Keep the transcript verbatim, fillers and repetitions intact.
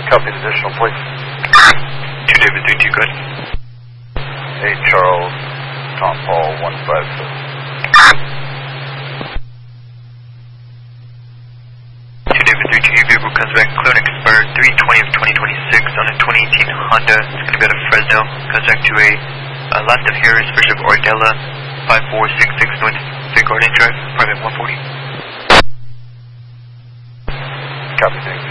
Copy additional, please. two David three two, good. eight Charles, Tom Paul, one five seven. two David three two, your vehicle comes back clear and expired three twenty of twenty twenty-six on a twenty eighteen Honda. It's going to go to Fresno. Comes back to a uh, left of Harris, Bishop Ordella, five four six six North Big Garden Drive, private one forty. Copy, thank you.